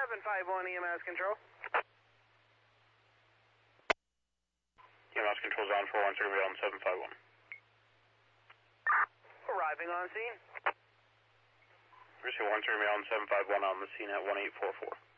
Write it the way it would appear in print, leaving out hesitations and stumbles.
751 EMS control. EMS control's on 413 on 751. Arriving on scene. Receive 130 on 751 on the scene at 1844.